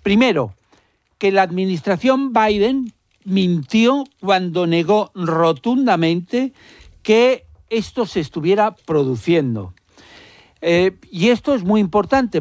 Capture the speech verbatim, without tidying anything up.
Primero, que la administración Biden mintió cuando negó rotundamente que esto se estuviera produciendo. Eh, y esto es muy importante